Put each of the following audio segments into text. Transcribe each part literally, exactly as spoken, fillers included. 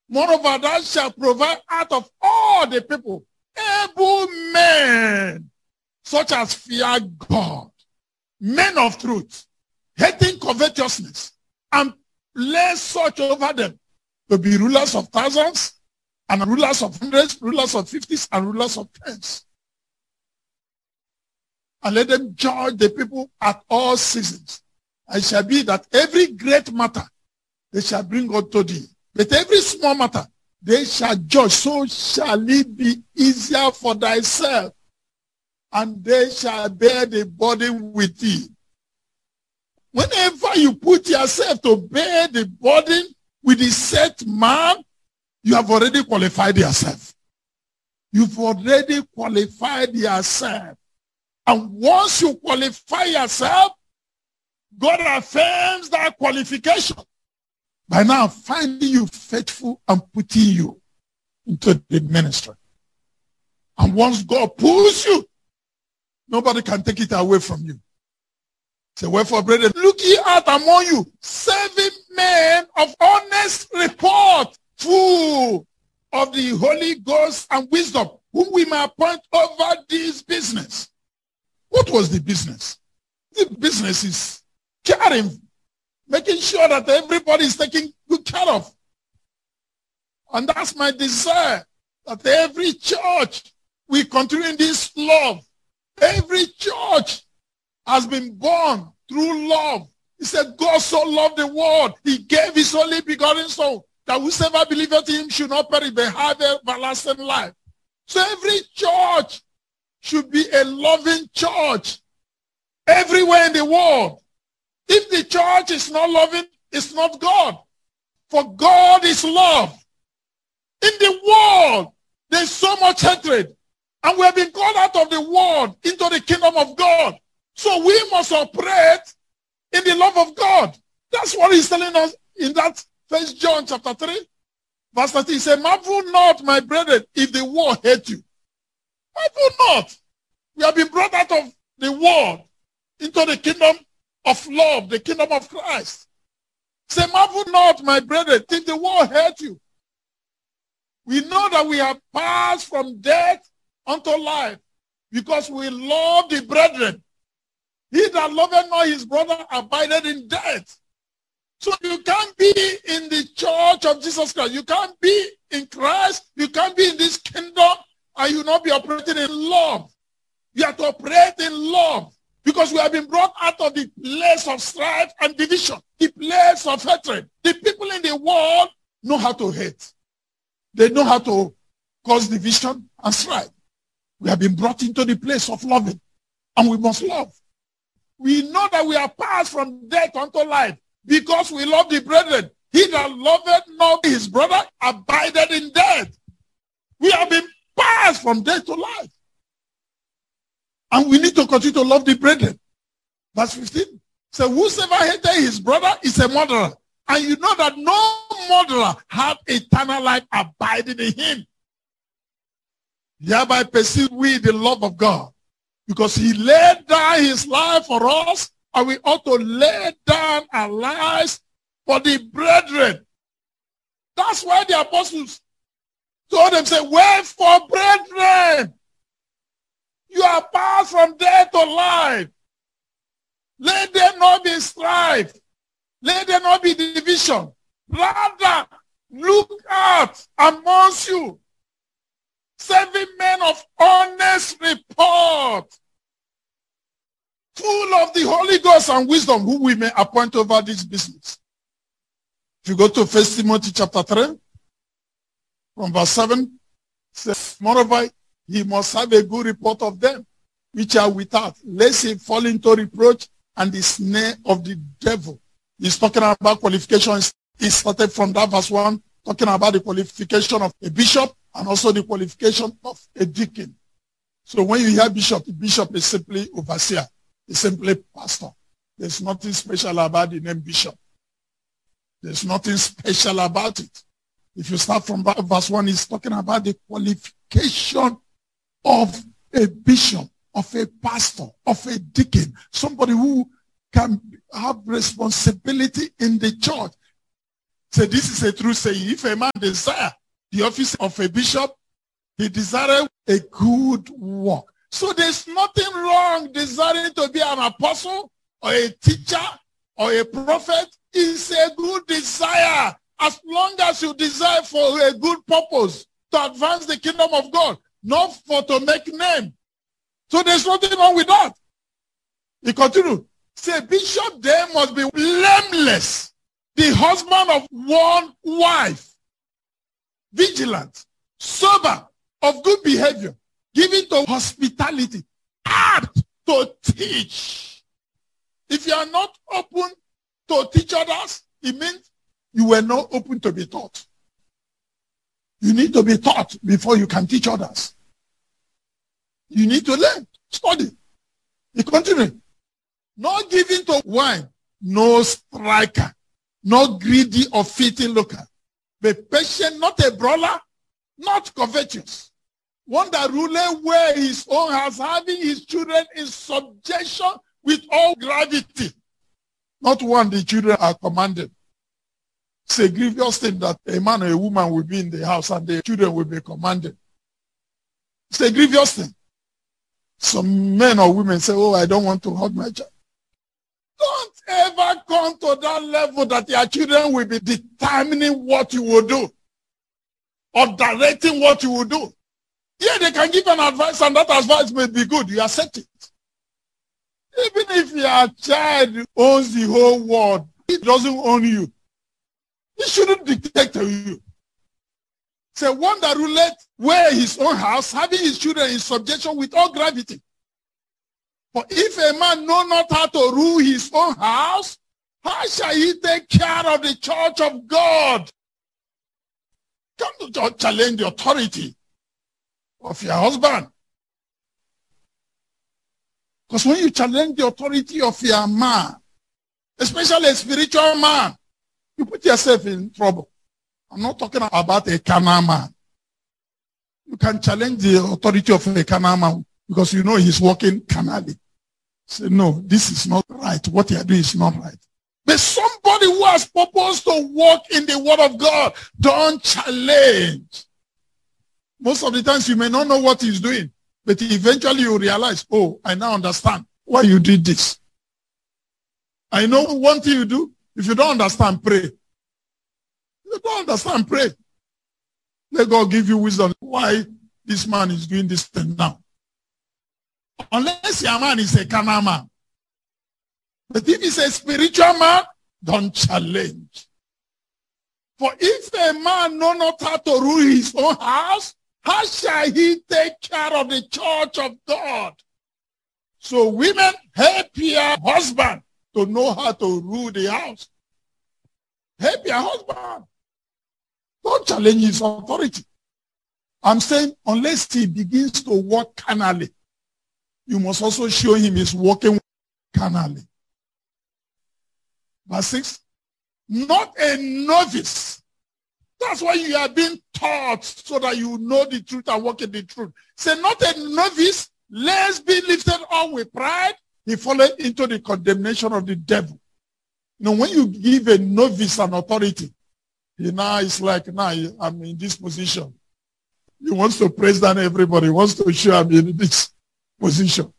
Moreover, thou shalt provide out of all the people able men, such as fear God, men of truth, hating covetousness, and place such over them to be rulers of thousands, and rulers of hundreds, rulers of fifties, and rulers of tens. And let them judge the people at all seasons. And it shall be that every great matter they shall bring unto thee, but every small matter they shall judge. So shall it be easier for thyself, and they shall bear the burden with thee. Whenever you put yourself to bear the burden with the set man, you have already qualified yourself. You've already qualified yourself. And once you qualify yourself, God affirms that qualification by now finding you faithful and putting you into the ministry. And once God pulls you, nobody can take it away from you. Say, wherefore, brethren, look ye out among you seven men of honest report, full of the Holy Ghost and wisdom, whom we may appoint over this business. What was the business? The business is caring, making sure that everybody is taken good care of. And that's my desire, that every church will continue in this love. Every church has been born through love. He said, God so loved the world, he gave his only begotten Son, that whosoever believeth in him should not perish, but have everlasting life. So every church should be a loving church everywhere in the world. If the church is not loving, it's not God. For God is love. In the world, there's so much hatred. And we have been called out of the world into the kingdom of God. So we must operate in the love of God. That's what he's telling us in that First John chapter three. Verse thirteen. He said, marvel not, my brethren, if the world hate you. Marvel not. We have been brought out of the world into the kingdom of love, the kingdom of Christ. Say, marvel not, my brethren, if the world hate you. We know that we have passed from death unto life because we love the brethren. He that loveth not his brother abideth in death. So you can't be in the church of Jesus Christ. You can't be in Christ. You can't be in this kingdom and you not be operating in love. You have to operate in love because we have been brought out of the place of strife and division, the place of hatred. The people in the world know how to hate. They know how to cause division and strife. We have been brought into the place of loving, and we must love. We know that we are passed from death unto life because we love the brethren. He that loveth not his brother abideth in death. We have been passed from death to life. And we need to continue to love the brethren. Verse fifteen. So whosoever hated his brother is a murderer. And you know that no murderer hath eternal life abiding in him. Thereby perceive we the love of God, because he laid down his life for us, and we ought to lay down our lives for the brethren. That's why the apostles told them, say, wherefore, brethren, you are passed from death to life. Let there not be strife. Let there not be division. Rather, look out amongst you seven men of honest report, full of the Holy Ghost and wisdom, who we may appoint over this business. If you go to First Timothy chapter three, from verse seven, says, moreover, he must have a good report of them which are without, lest he fall into reproach and the snare of the devil. He's talking about qualifications. He started from that verse one, talking about the qualification of a bishop and also the qualification of a deacon. So when you hear bishop, the bishop is simply overseer. It's simply pastor. There's nothing special about the name bishop. There's nothing special about it. If you start from verse one, he's talking about the qualification of a bishop, of a pastor, of a deacon, somebody who can have responsibility in the church. So this is a true saying. If a man desire the office of a bishop, he desires a good work. So there's nothing wrong desiring to be an apostle or a teacher or a prophet. It's a good desire as long as you desire for a good purpose to advance the kingdom of God, not for to make name. So there's nothing wrong with that. He continued. Say, bishop then must be blameless, the husband of one wife, vigilant, sober, of good behavior, giving to hospitality, apt to teach. If you are not open to teach others, it means you were not open to be taught. You need to be taught before you can teach others. You need to learn, study. He continued. Not giving to wine, no striker, not greedy or fitting looker. Be patient, not a brawler, not covetous. One that ruleth where his own house, having his children in subjection with all gravity. Not one the children are commanded. It's a grievous thing that a man or a woman will be in the house and the children will be commanded. It's a grievous thing. Some men or women say, oh, I don't want to hug my child. Don't ever come to that level that your children will be determining what you will do or directing what you will do. Yeah, they can give an advice and that advice may be good. You accept it. Even if your child owns the whole world, he doesn't own you. He shouldn't dictate to you. Say, one that ruleth where his own house, having his children in subjection with all gravity. For if a man know not how to rule his own house, how shall he take care of the church of God? Come to challenge the authority of your husband. Because when you challenge the authority of your man, especially a spiritual man, you put yourself in trouble. I'm not talking about a carnal man. You can challenge the authority of a carnal man because you know he's working carnally. Say, no, this is not right. What you are doing is not right. But somebody who has purpose to walk in the word of God, don't challenge. Most of the times you may not know what he's doing, but eventually you realize, oh, I now understand why you did this. I know one thing you do. If you don't understand, pray. If you don't understand, pray. Let God give you wisdom why this man is doing this thing now. Unless your man is a carnal man. But if he's a spiritual man, don't challenge. For if a man know not how to rule his own house, how shall he take care of the church of God? So women, help your husband to know how to rule the house. Help your husband. Don't challenge his authority. I'm saying unless he begins to walk carnally, you must also show him he's walking carnally. Verse six, not a novice. That's why you are being taught so that you know the truth and walk in the truth. Say, not a novice, lest be lifted up with pride, he falleth into the condemnation of the devil. You know, when you give a novice an authority, he now is like, now I'm in this position. He wants to praise down everybody. He wants to show I'm in this position.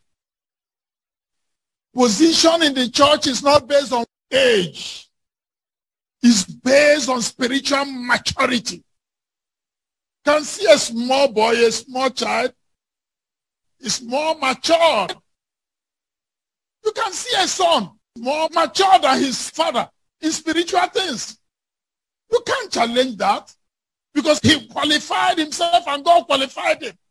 Position in the church is not based on age. It's based on spiritual maturity. Can see a small boy, a small child, is more mature. You can see a son more mature than his father in spiritual things. You can't challenge that because he qualified himself and God qualified him.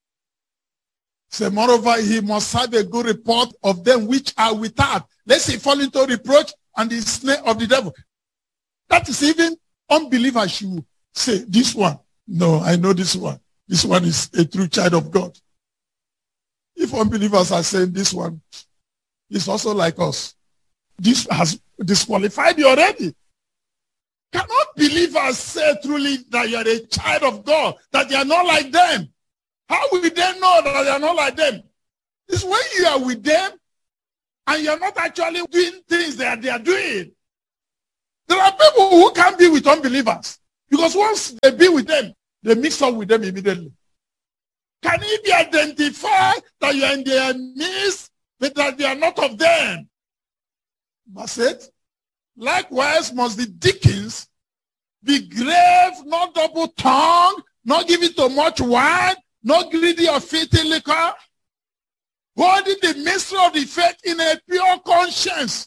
So moreover, he must have a good report of them which are without, lest he fall into reproach and the snare of the devil. That is even unbelievers should say, this one, no, I know this one. This one is a true child of God. If unbelievers are saying this one is also like us, this has disqualified you already. Cannot believers say truly that you are a child of God, that you are not like them? How will they know that you are not like them? It's when you are with them and you are not actually doing things that they are doing. There are people who can't be with unbelievers because once they be with them, they mix up with them immediately. Can it be identified that you are in their midst, but that they are not of them? Verse eight. Likewise must the deacons be grave, not double-tongued, not giving to much wine, not greedy of filthy liquor, holding the mystery of the faith in a pure conscience.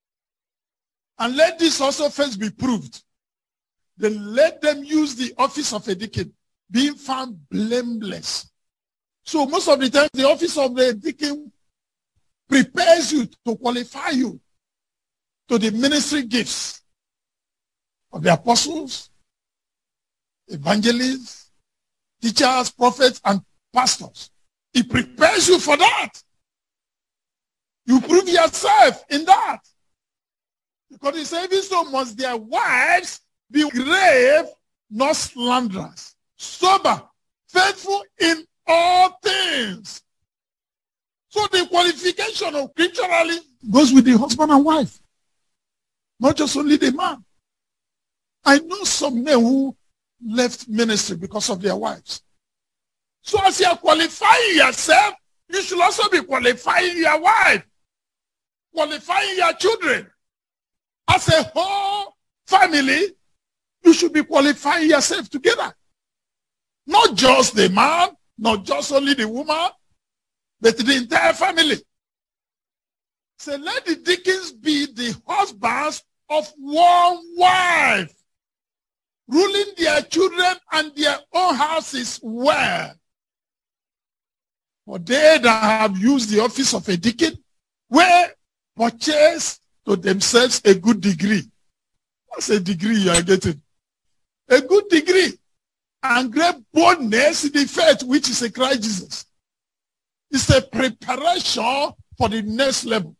And let this also first be proved. Then let them use the office of a deacon, being found blameless. So most of the time, the office of the deacon prepares you to qualify you to the ministry gifts of the apostles, evangelists, teachers, prophets, and pastors. It prepares you for that. You prove yourself in that. Because he said, even so must their wives be grave, not slanderers, sober, faithful in all things. So the qualification of scripturally goes with the husband and wife, not just only the man. I know some men who left ministry because of their wives. So as you are qualifying yourself, you should also be qualifying your wife, qualifying your children. As a whole family, you should be qualifying yourself together. Not just the man, not just only the woman, but the entire family. So let the deacons be the husbands of one wife, ruling their children and their own houses well. For they that have used the office of a deacon will purchase to themselves a good degree. What's a degree you are getting? A good degree and great boldness in the faith which is in Christ Jesus. It's a preparation for the next level.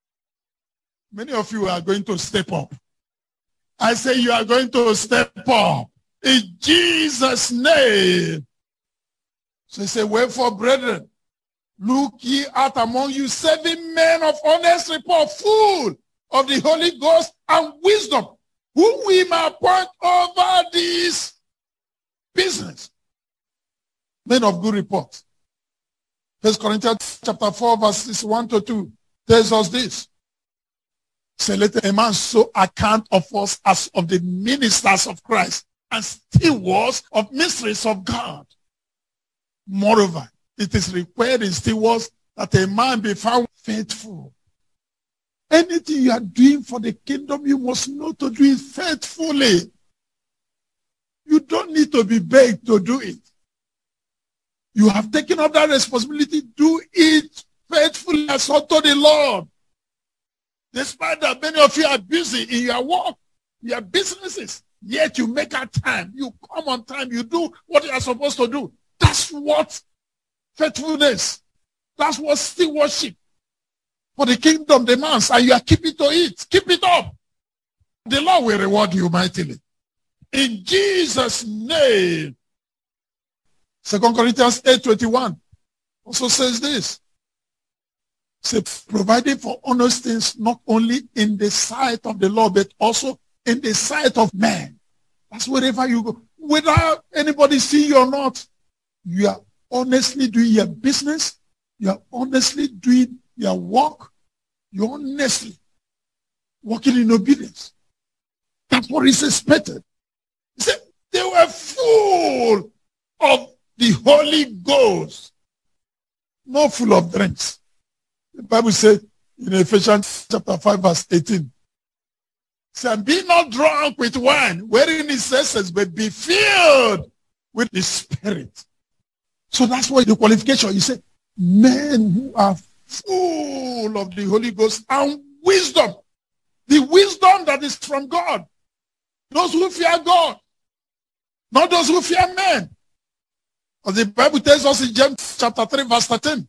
Many of you are going to step up. I say you are going to step up in Jesus' name. So he said, wherefore, brethren, look ye out among you seven men of honest report, full of the Holy Ghost and wisdom, whom we may appoint over this business. Men of good report. First Corinthians chapter four, verses one to two tells us this. Say, let a man so account of us as of the ministers of Christ and stewards of mysteries of God. Moreover, it is required in stewards that a man be found faithful. Anything you are doing for the kingdom, you must know to do it faithfully. You don't need to be begged to do it. You have taken up that responsibility. Do it faithfully as unto the Lord. Despite that many of you are busy in your work, your businesses, yet you make a time. You come on time. You do what you are supposed to do. That's what faithfulness, that's what stewardship for the kingdom demands, and you are keeping to it. Keep it up. The Lord will reward you mightily. In Jesus' name. Second Corinthians eight twenty-one also says this. Say, providing for honest things not only in the sight of the Lord, but also in the sight of man. That's wherever you go. Without anybody seeing you or not, you are honestly doing your business. You are honestly doing your work. You're honestly working in obedience. That's what is expected. He said, they were full of the Holy Ghost, not full of drinks. The Bible says in Ephesians chapter five, verse eighteen, say, be not drunk with wine, wherein is excess, but be filled with the Spirit. So that's why the qualification, you say, men who are full of the Holy Ghost and wisdom. The wisdom that is from God. Those who fear God. Not those who fear men. As the Bible tells us in James chapter three, verse thirteen.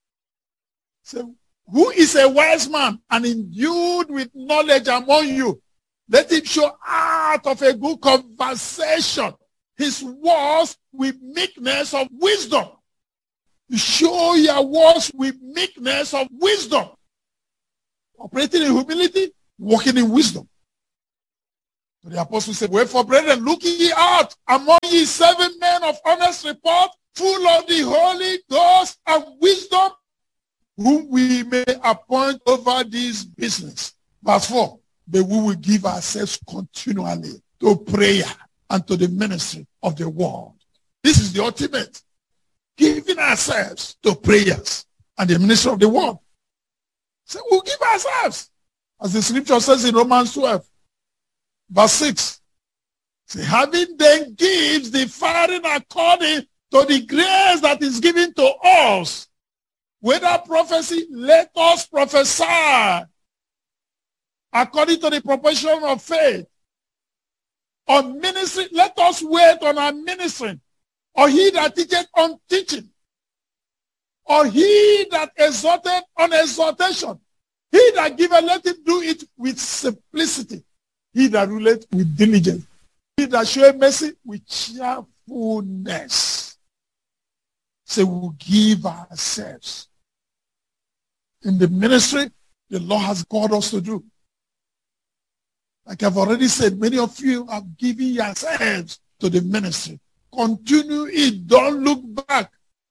So, who is a wise man and endued with knowledge among you? Let him show out of a good conversation his words with meekness of wisdom. You show your words with meekness of wisdom. Operating in humility, walking in wisdom. So the apostle said, wherefore, brethren, look ye out among ye seven men of honest report, full of the Holy Ghost and wisdom, whom we may appoint over this business. Verse four, but we will give ourselves continually to prayer and to the ministry of the word. This is the ultimate. Giving ourselves to prayers and the ministry of the word. So we'll give ourselves. As the scripture says in Romans twelve, verse six. Say, having then gives the firing according to the grace that is given to us. Whether prophecy, let us prophesy according to the proportion of faith. On ministry, let us wait on our ministry. Or he that teacheth on teaching. Or he that exhorteth on exhortation. He that giveth, let him do it with simplicity. He that ruleth with diligence. He that showeth mercy with cheerfulness. So we'll give ourselves. In the ministry, the Lord has called us to do. Like I've already said, many of you have given yourselves to the ministry. Continue it. Don't look back.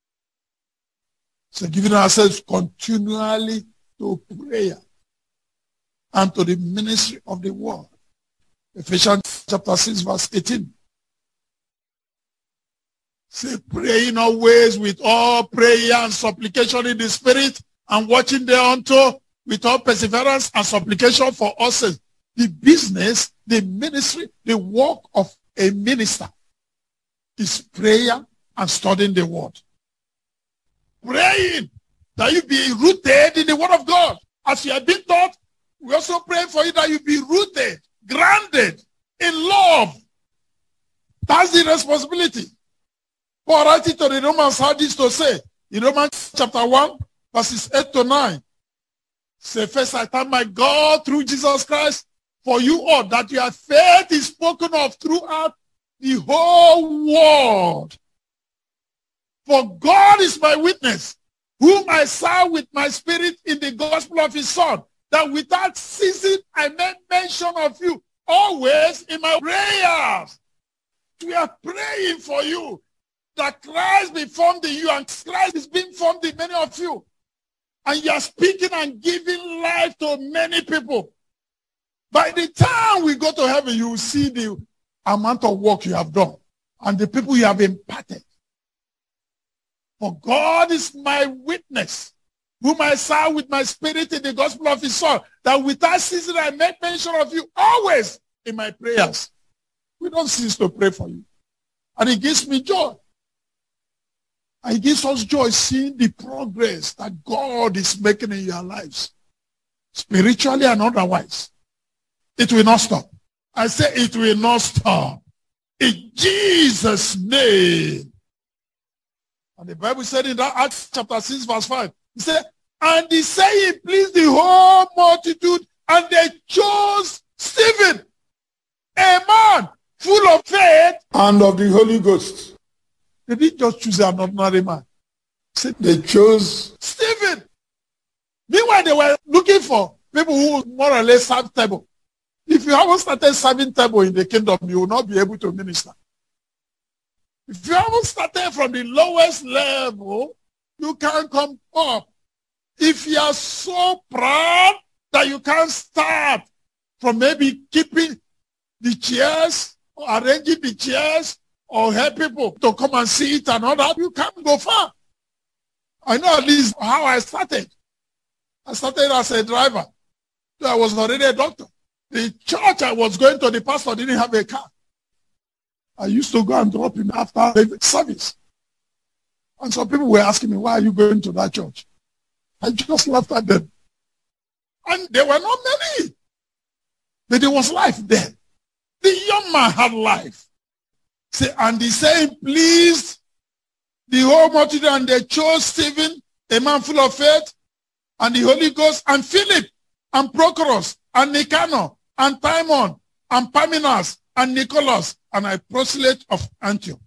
So giving ourselves continually to prayer and to the ministry of the word. Ephesians chapter six verse eighteen. Say, praying always with all prayer and supplication in the spirit, and watching thereunto with all perseverance and supplication for us. The business, the ministry, the work of a minister is prayer and studying the word. Praying that you be rooted in the word of God. As you have been taught, we also pray for you that you be rooted, grounded in love. That's the responsibility. Paul writing to the Romans had this to say in Romans chapter one, verses eight to nine. Say, first I thank my God through Jesus Christ for you all, that your faith is spoken of throughout the whole world. For God is my witness, whom I serve with my spirit in the gospel of his Son, that without ceasing I make mention of you always in my prayers. We are praying for you, that Christ be formed in you, and Christ is being formed in many of you. And you are speaking and giving life to many people. By the time we go to heaven, you will see the amount of work you have done and the people you have imparted. For God is my witness, whom I serve with my spirit in the gospel of his Son, that without ceasing I make mention of you always in my prayers. We don't cease to pray for you. And it gives me joy. And it gives us joy seeing the progress that God is making in your lives, spiritually and otherwise. It will not stop. I say it will not stop. In Jesus' name. And the Bible said in that Acts chapter six verse five, he said, and the saying pleased the whole multitude, and they chose Stephen, a man full of faith and of the Holy Ghost. They didn't just choose an ordinary man. They chose Stephen. Meanwhile, they were looking for people who more or less serve table. If you haven't started serving table in the kingdom, you will not be able to minister. If you haven't started from the lowest level, you can't come up. If you are so proud that you can't start from maybe keeping the chairs, or arranging the chairs, or help people to come and see it and all that, you can't go far. I know at least how I started. I started as a driver. So I was already a doctor. The church I was going to, the pastor didn't have a car. I used to go and drop him after the service. And some people were asking me, why are you going to that church? I just laughed at them. And there were not many. But there was life there. The young man had life. Say, and the saying pleased the whole multitude, and they chose Stephen, a man full of faith, and the Holy Ghost, and Philip, and Prochorus, and Nicanor, and Timon, and Parmenas, and Nicholas, and a proselyte of Antioch.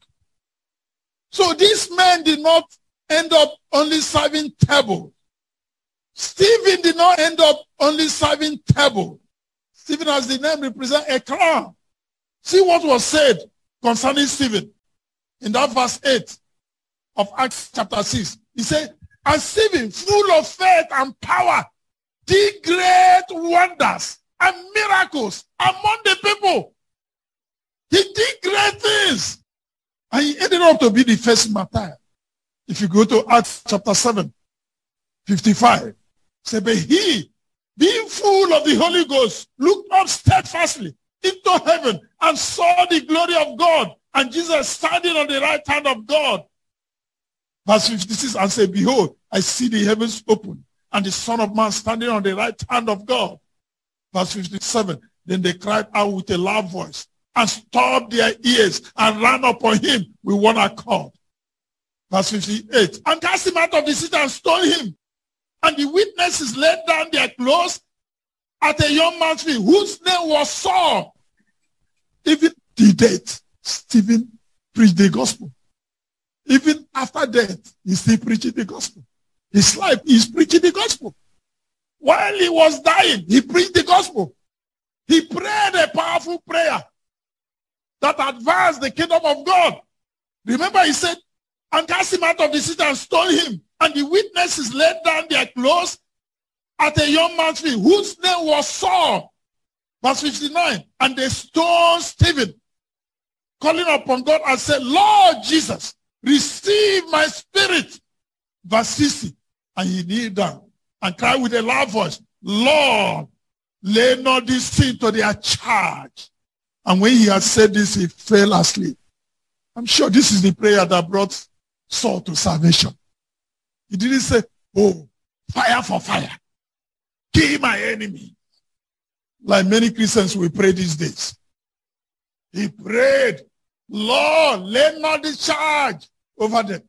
So these men did not end up only serving table. Stephen did not end up only serving table. Stephen, as the name represents, a crown. See what was said concerning Stephen in that verse eight of Acts chapter six. He said, and Stephen, full of faith and power, did great wonders and miracles among the people. He did great things. And he ended up to be the first martyr. If you go to Acts chapter seven, fifty-five, say, but he, being full of the Holy Ghost, looked up steadfastly into heaven and saw the glory of God and Jesus standing on the right hand of God. Verse fifty-six, and said, behold, I see the heavens open and the Son of Man standing on the right hand of God. Verse fifty-seven, then they cried out with a loud voice and stopped their ears and ran upon him with one accord. Verse fifty-eight, and cast him out of the city and stoned him. And the witnesses laid down their clothes at a young man's feet, whose name was Saul. Even the death, Stephen preached the gospel. Even after death, he's still preaching the gospel. His life, he's preaching the gospel. While he was dying, he preached the gospel. He prayed a powerful prayer that advanced the kingdom of God. Remember, he said, and cast him out of the city and stoned him. And the witnesses laid down their clothes at a young man's feet, whose name was Saul. Verse fifty-nine, and they stoned Stephen, calling upon God and said, Lord Jesus, receive my spirit. Verse sixty, and he kneeled down and cried with a loud voice, Lord, lay not this sin to their charge. And when he had said this, he fell asleep. I'm sure this is the prayer that brought Saul to salvation. He didn't say, oh, fire for fire. Kill my enemy. Like many Christians will pray these days. He prayed, Lord, lay not this charge over them.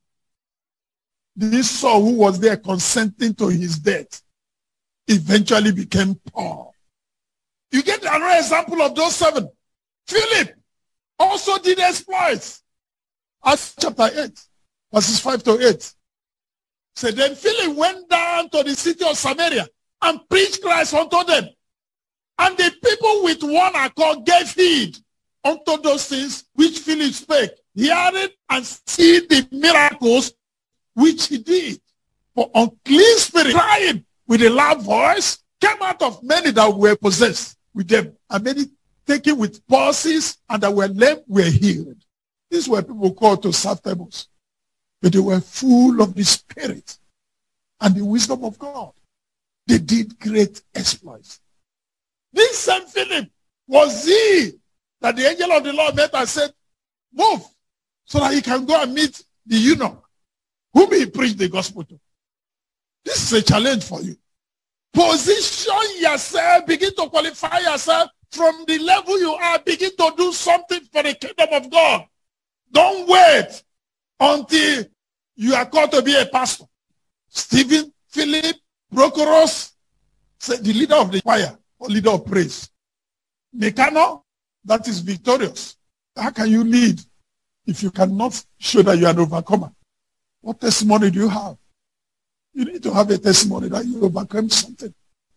This Saul, who was there consenting to his death, eventually became Paul. You get another example of those seven. Philip also did exploits. Acts chapter eight, verses five to eight. So then Philip went down to the city of Samaria and preached Christ unto them. And the people with one accord gave heed unto those things which Philip spake, hearing and seeing the miracles which he did. For unclean spirit, crying with a loud voice, came out of many that were possessed with them, and many taken with palsies, and that were lame were healed. These were people called to serve tables, but they were full of the Spirit and the wisdom of God. They did great exploits. This same Philip was he that the angel of the Lord met and said, move, so that he can go and meet the eunuch whom he preached the gospel to. This is a challenge for you. Position yourself, begin to qualify yourself from the level you are, begin to do something for the kingdom of God. Don't wait until you are called to be a pastor. Stephen, Philip, Prochorus, the leader of the choir or leader of praise. Nicanor, that is victorious. How can you lead if you cannot show that you are an overcomer? What testimony do you have? You need to have a testimony that you overcome something.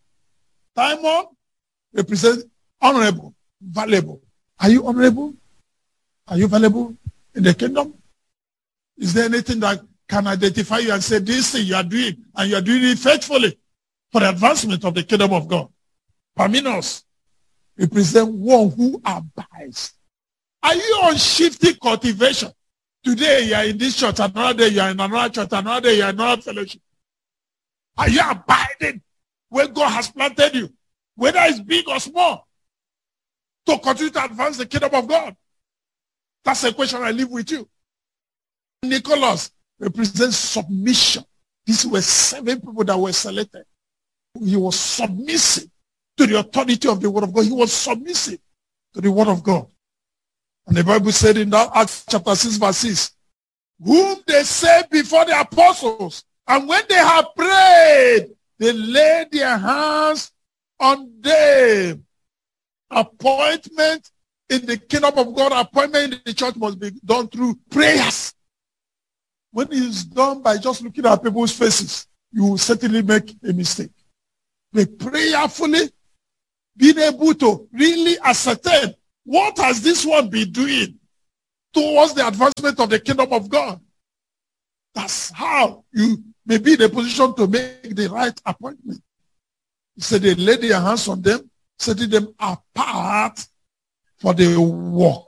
Timon represents honorable, valuable. Are you honorable? Are you valuable in the kingdom? Is there anything that can identify you and say, this thing you are doing, and you are doing it faithfully for the advancement of the kingdom of God? Parmenas represent one who abides. Are you on shifting cultivation? Today you are in this church, another day you are in another church, another day you are in another fellowship. Are you abiding where God has planted you, whether it's big or small, to continue to advance the kingdom of God? That's a question I leave with you. Nicholas represents submission. These were seven people that were selected. He was submissive to the authority of the word of God. He was submissive to the word of God. And the Bible said in that Acts chapter six, verse six, whom they set before the apostles, and when they had prayed, they laid their hands on them. Appointment in the kingdom of God, appointment in the church must be done through prayers. When it is done by just looking at people's faces, you will certainly make a mistake. But prayerfully, being able to really ascertain what has this one been doing towards the advancement of the kingdom of God? That's how you may be in a position to make the right appointment. He said they laid their hands on them, setting them apart for the work.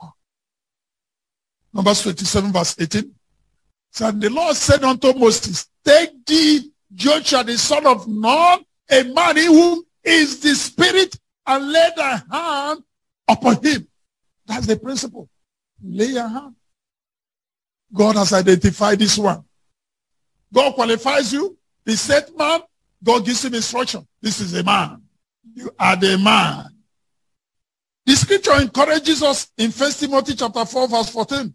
Numbers twenty-seven, verse eighteen. So the Lord said unto Moses, take thee Joshua the son of Nun, a man in whom is the Spirit, and lay thy hand upon him. That's the principle. Lay your hand. God has identified this one. God qualifies you. The set man, God gives him instruction. This is a man. You are the man. The scripture encourages us in First Timothy chapter four, verse fourteen.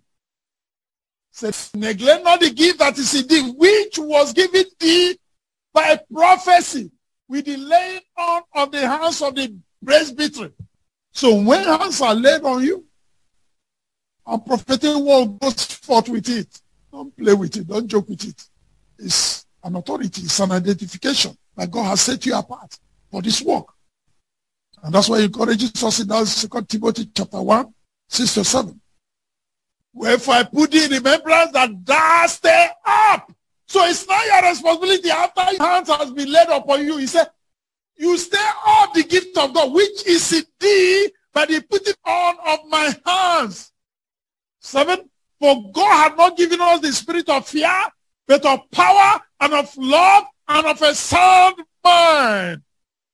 It says, neglect not the gift that is in thee, which was given thee by prophecy, with the laying on of the hands of the presbytery. So when hands are laid on you, a prophetic word goes forth with it. Don't play with it. Don't joke with it. It's an authority. It's an identification that God has set you apart for this work. And that's why he encourages us in that Second Timothy chapter one, six to seven. Wherefore I put thee in remembrance that thou stay up. So it's not your responsibility after your hands has been laid upon you. He said, you stay up the gift of God, which is in thee by the putting on of my hands. Seven, for God had not given us the spirit of fear, but of power and of love and of a sound mind.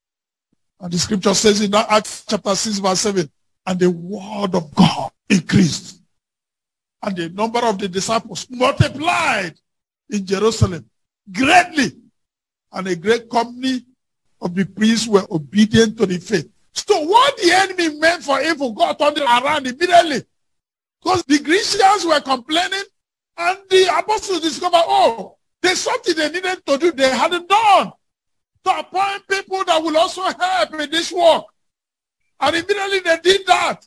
And the scripture says in that Acts chapter six, verse seven, and the word of God increased, and the number of the disciples multiplied in Jerusalem greatly, and a great company of the priests were obedient to the faith. So what the enemy meant for evil, God turned it around immediately. Because the Christians were complaining, and the apostles discovered, oh, there's something they needed to do they hadn't done, to appoint people that will also help in this work. And immediately they did that.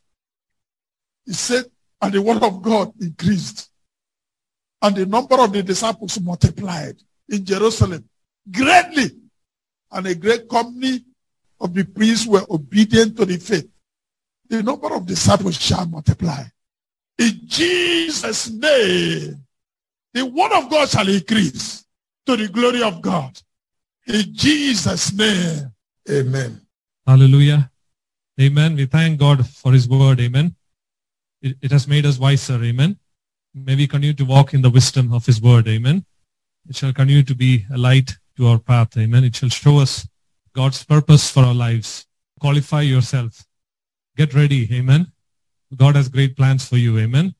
He said, and the word of God increased, and the number of the disciples multiplied in Jerusalem greatly, and a great company of the priests were obedient to the faith. The number of disciples shall multiply. In Jesus' name, the word of God shall increase to the glory of God. In Jesus' name, amen. Hallelujah. Amen. We thank God for his word. Amen. It, it has made us wiser. Amen. May we continue to walk in the wisdom of his word. Amen. It shall continue to be a light to our path. Amen. It shall show us God's purpose for our lives. Qualify yourself. Get ready. Amen. God has great plans for you. Amen.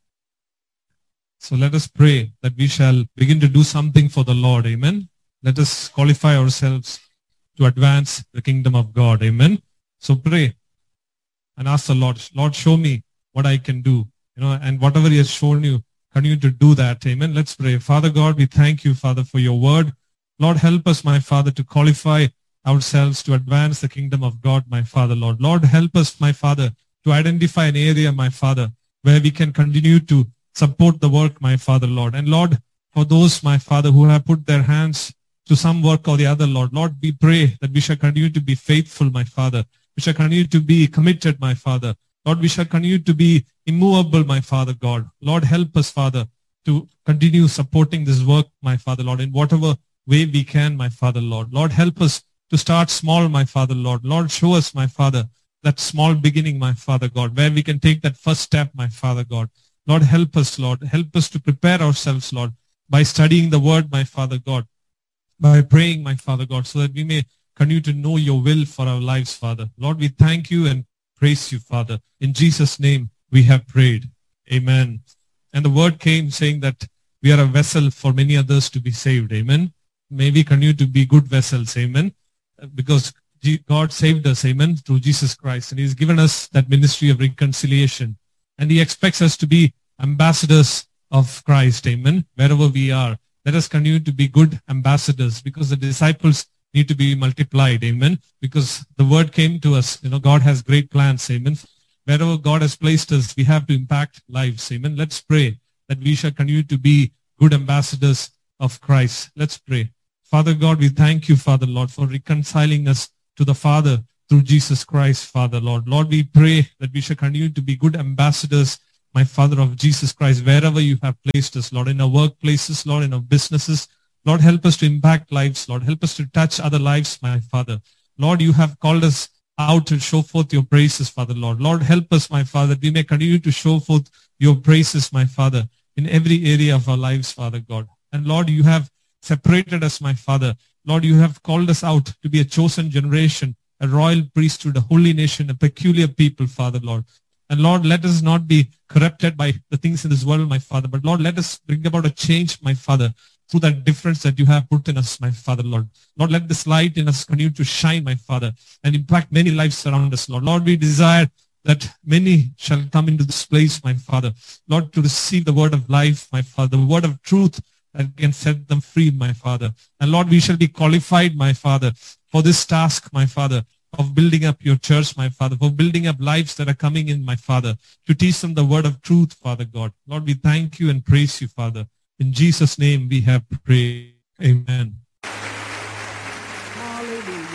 So let us pray that we shall begin to do something for the Lord. Amen. Let us qualify ourselves to advance the kingdom of God. Amen. So pray and ask the Lord, Lord, show me what I can do. You know, and whatever he has shown you, continue to do that. Amen. Let's pray. Father God, we thank you, Father, for your word. Lord, help us, my Father, to qualify ourselves to advance the kingdom of God, my Father, Lord. Lord, help us, my Father, to identify an area, my Father, where we can continue to support the work, my Father, Lord. And Lord, for those, my Father, who have put their hands to some work or the other, Lord, Lord, we pray that we shall continue to be faithful, my Father. We shall continue to be committed, my Father. Lord, we shall continue to be immovable, my Father, God. Lord, help us, Father, to continue supporting this work, my Father, Lord, in whatever way we can, my Father, Lord. Lord, help us to start small, my Father, Lord. Lord, show us, my Father, that small beginning, my Father, God, where we can take that first step, my Father, God. Lord, help us, Lord. Help us to prepare ourselves, Lord, by studying the word, my Father, God, by praying, my Father, God, so that we may continue to know your will for our lives, Father. Lord, we thank you and praise you, Father. In Jesus' name, we have prayed. Amen. And the word came saying that we are a vessel for many others to be saved. Amen. May we continue to be good vessels. Amen. Because God saved us. Amen. Through Jesus Christ. And he's given us that ministry of reconciliation. And he expects us to be ambassadors of Christ. Amen. Wherever we are, let us continue to be good ambassadors, because the disciples need to be multiplied. Amen. Because the word came to us. You know, God has great plans. Amen. Wherever God has placed us, we have to impact lives. Amen. Let's pray that we shall continue to be good ambassadors of Christ. Let's pray. Father God, we thank you, Father Lord, for reconciling us to the Father through Jesus Christ, Father, Lord. Lord, we pray that we shall continue to be good ambassadors, my Father, of Jesus Christ, wherever you have placed us, Lord, in our workplaces, Lord, in our businesses. Lord, help us to impact lives, Lord. Help us to touch other lives, my Father. Lord, you have called us out to show forth your praises, Father, Lord. Lord, help us, my Father, that we may continue to show forth your praises, my Father, in every area of our lives, Father God. And Lord, you have separated us, my Father. Lord, you have called us out to be a chosen generation, a royal priesthood, a holy nation, a peculiar people, Father, Lord. And Lord, let us not be corrupted by the things in this world, my Father. But Lord, let us bring about a change, my Father, through that difference that you have put in us, my Father, Lord. Lord, let this light in us continue to shine, my Father, and impact many lives around us, Lord. Lord, we desire that many shall come into this place, my Father. Lord, to receive the word of life, my Father, the word of truth that can set them free, my Father. And Lord, we shall be qualified, my Father, for this task, my Father, of building up your church, my Father, for building up lives that are coming in, my Father, to teach them the word of truth, Father God. Lord, we thank you and praise you, Father. In Jesus' name we have prayed. Amen.